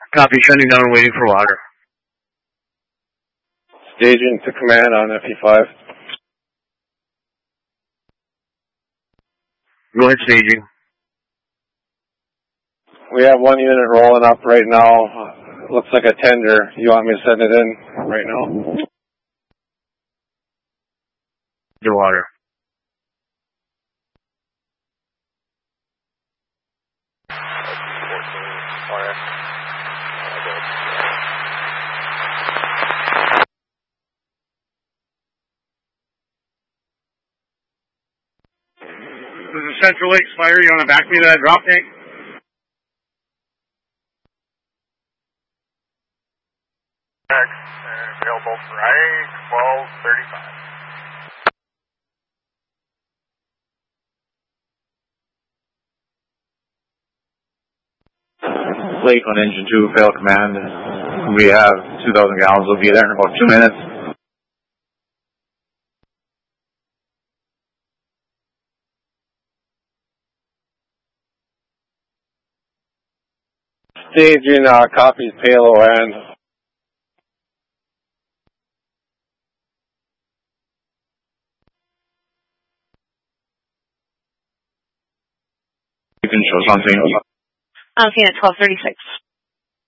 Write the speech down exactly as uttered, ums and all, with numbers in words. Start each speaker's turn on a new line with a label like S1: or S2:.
S1: Copy, shutting down and waiting for water.
S2: Staging to command on F E five.
S1: Go ahead, staging.
S2: We have one unit rolling up right now. Looks like a tender. You want me to send it in right now?
S1: The water.
S3: This is Central Lakes Fire. You want to back me to that drop tank?
S4: Available for I twelve thirty-five.
S2: Lake on engine two, fail command. We have two thousand gallons. We'll be there in about two minutes. Staging uh, copies Palo and you can show something.
S5: I'm looking at twelve thirty-six.